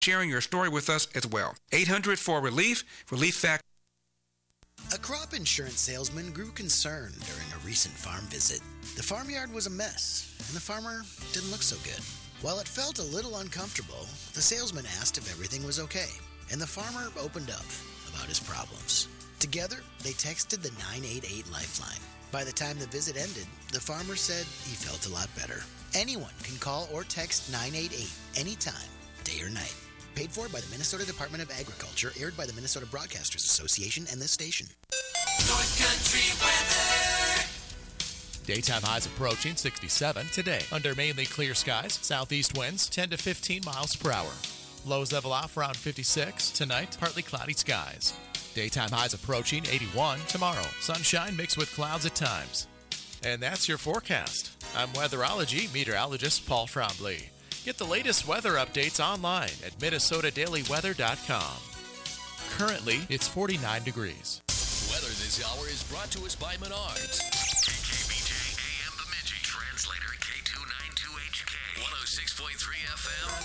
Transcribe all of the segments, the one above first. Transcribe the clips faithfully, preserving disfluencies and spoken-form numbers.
sharing your story with us as well. eight hundred four relief, Relief Factor. A crop insurance salesman grew concerned during a recent farm visit. The farmyard was a mess, and the farmer didn't look so good. While it felt a little uncomfortable, the salesman asked if everything was okay, and the farmer opened up about his problems. Together, they texted the nine eight eight Lifeline. By the time the visit ended, the farmer said he felt a lot better. Anyone can call or text nine eight eight anytime, day or night. Paid for by the Minnesota Department of Agriculture, aired by the Minnesota Broadcasters Association and this station. North Country weather. Daytime highs approaching sixty-seven today. Under mainly clear skies, southeast winds ten to fifteen miles per hour. Lows level off around fifty-six. Tonight, partly cloudy skies. Daytime highs approaching eighty-one tomorrow. Sunshine mixed with clouds at times. And that's your forecast. I'm weatherology meteorologist Paul Trombley. Get the latest weather updates online at Minnesota Daily Weather dot com. Currently, it's forty-nine degrees. Weather this hour is brought to us by Menards. K K B J A M Bemidji, translator K two ninety-two H K, one oh six point three F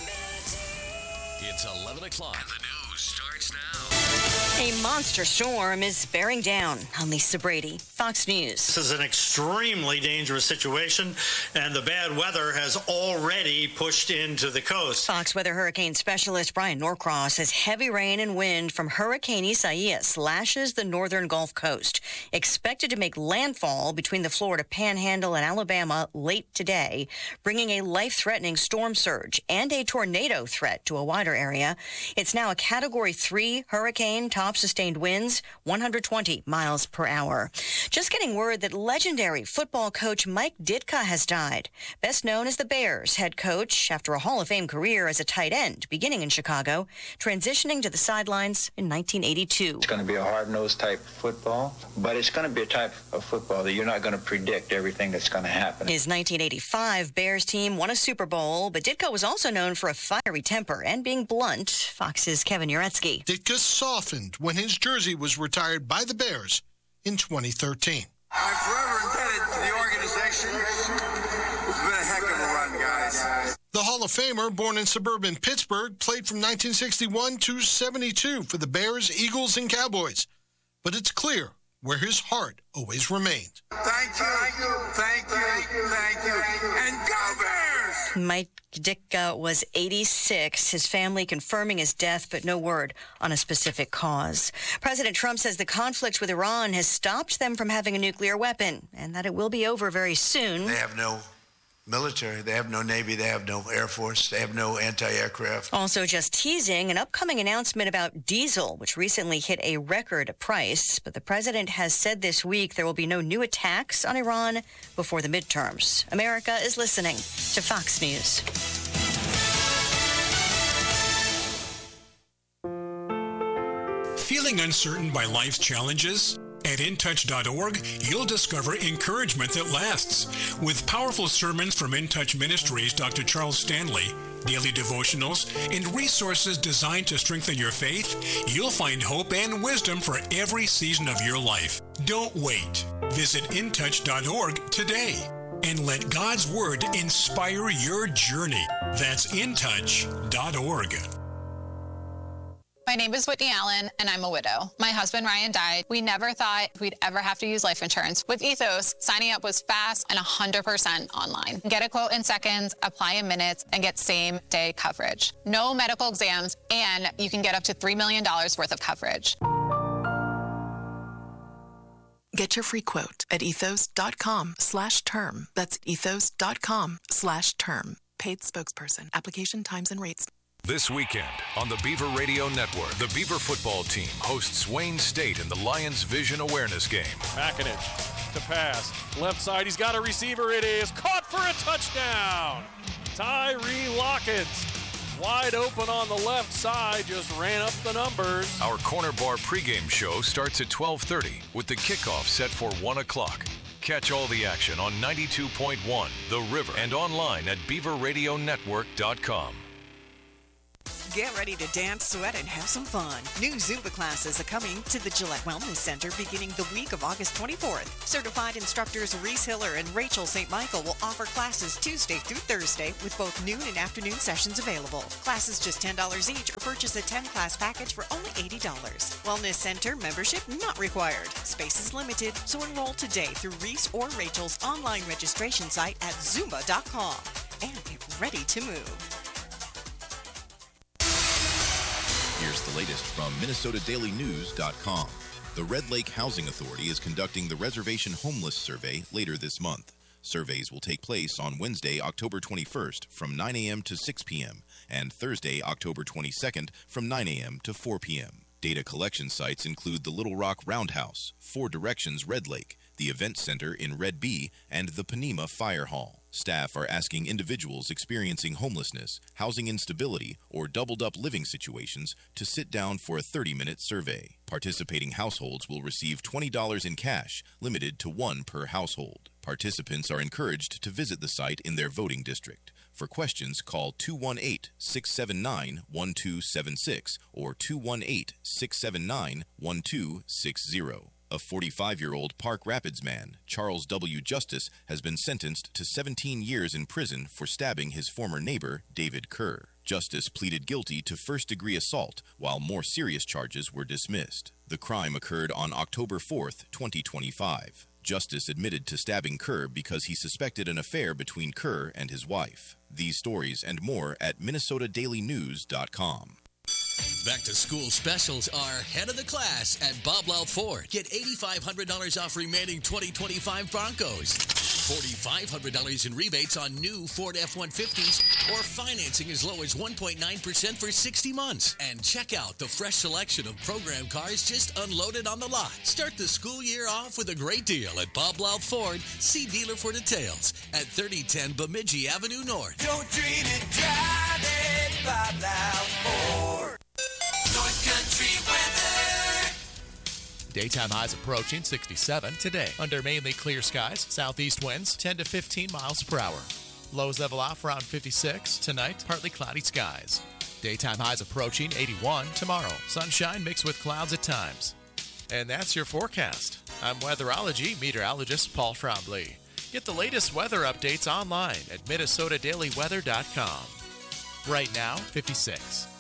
M. It's eleven o'clock. And the news starts now. A monster storm is bearing down on Lisa Brady, Fox News. This is an extremely dangerous situation, and the bad weather has already pushed into the coast. Fox Weather Hurricane Specialist Brian Norcross says heavy rain and wind from Hurricane Isaias lashes the northern Gulf Coast, expected to make landfall between the Florida Panhandle and Alabama late today, bringing a life-threatening storm surge and a tornado threat to a wider area. It's now a Category three hurricane, top sustained winds one hundred twenty miles per hour. Just getting word that legendary football coach Mike Ditka has died. Best known as the Bears head coach after a Hall of Fame career as a tight end, beginning in Chicago, transitioning to the sidelines in nineteen eighty-two. It's going to be a hard-nosed type of football, but it's going to be a type of football that you're not going to predict everything that's going to happen. His nineteen eighty-five Bears team won a Super Bowl, but Ditka was also known for a fiery temper and being blunt. Fox's Kevin Uretsky. Ditka softened when his jersey was retired by the Bears in twenty thirteen. I'm forever indebted to the organization. It's been a heck of a run, guys. The Hall of Famer, born in suburban Pittsburgh, played from nineteen sixty-one to seventy-two for the Bears, Eagles, and Cowboys. But it's clear where his heart always remained. Thank you, thank you, thank you, and go Bears! Mike Ditka was eighty-six, his family confirming his death, but no word on a specific cause. President Trump says the conflict with Iran has stopped them from having a nuclear weapon and that it will be over very soon. They have no military, they have no Navy, they have no Air Force, they have no anti-aircraft. Also just teasing an upcoming announcement about diesel, which recently hit a record price. But the president has said this week there will be no new attacks on Iran before the midterms. America is listening to Fox News. Feeling uncertain by life's challenges? At in touch dot org, you'll discover encouragement that lasts. With powerful sermons from In Touch Ministries' Doctor Charles Stanley, daily devotionals, and resources designed to strengthen your faith, you'll find hope and wisdom for every season of your life. Don't wait. Visit in touch dot org today and let God's Word inspire your journey. That's in touch dot org. My name is Whitney Allen, and I'm a widow. My husband, Ryan, died. We never thought we'd ever have to use life insurance. With Ethos, signing up was fast and one hundred percent online. Get a quote in seconds, apply in minutes, and get same-day coverage. No medical exams, and you can get up to three million dollars worth of coverage. Get your free quote at ethos dot com slash term. That's ethos dot com slash term. Paid spokesperson. Application times and rates. This weekend on the Beaver Radio Network, the Beaver football team hosts Wayne State in the Lions Vision Awareness Game. McInich to pass. Left side, he's got a receiver. It is caught for a touchdown. Tyree Lockett, wide open on the left side, just ran up the numbers. Our Corner Bar pregame show starts at twelve thirty with the kickoff set for one o'clock. Catch all the action on ninety-two point one The River and online at beaver radio network dot com. Get ready to dance, sweat, and have some fun. New Zumba classes are coming to the Gillette Wellness Center beginning the week of August twenty-fourth. Certified instructors Reese Hiller and Rachel Saint Michael will offer classes Tuesday through Thursday with both noon and afternoon sessions available. Classes just ten dollars each or purchase a ten-class package for only eighty dollars. Wellness Center membership not required. Space is limited, so enroll today through Reese or Rachel's online registration site at zumba dot com and get ready to move. Here's the latest from Minnesota Daily News dot com. The Red Lake Housing Authority is conducting the Reservation Homeless Survey later this month. Surveys will take place on Wednesday, October twenty-first from nine a.m. to six p.m. and Thursday, October twenty-second from nine a.m. to four p.m. Data collection sites include the Little Rock Roundhouse, Four Directions Red Lake, the Event Center in Red B, and the Panema Fire Hall. Staff are asking individuals experiencing homelessness, housing instability, or doubled-up living situations to sit down for a thirty-minute survey. Participating households will receive twenty dollars in cash, limited to one per household. Participants are encouraged to visit the site in their voting district. For questions, call two one eight, six seven nine, one two seven six or two one eight, six seven nine, one two six zero. A forty-five-year-old Park Rapids man, Charles W. Justice, has been sentenced to seventeen years in prison for stabbing his former neighbor, David Kerr. Justice pleaded guilty to first-degree assault, while more serious charges were dismissed. The crime occurred on October fourth, twenty twenty-five. Justice admitted to stabbing Kerr because he suspected an affair between Kerr and his wife. These stories and more at Minnesota Daily News dot com. Back to school specials are head of the class at Bob Loud Ford. Get eight thousand five hundred dollars off remaining twenty twenty-five Broncos, four thousand five hundred dollars in rebates on new Ford F one fifties, or financing as low as one point nine percent for sixty months. And check out the fresh selection of program cars just unloaded on the lot. Start the school year off with a great deal at Bob Loud Ford. See dealer for details at thirty ten Bemidji Avenue North. Don't dream it, drive it, Bob Loud Ford. North Country weather. Daytime highs approaching sixty-seven today. Under mainly clear skies, southeast winds ten to fifteen miles per hour. Lows level off around fifty-six. Tonight, partly cloudy skies. Daytime highs approaching eighty-one tomorrow. Sunshine mixed with clouds at times. And that's your forecast. I'm weatherology meteorologist Paul Trombley. Get the latest weather updates online at Minnesota Daily Weather dot com. Right now, fifty-six.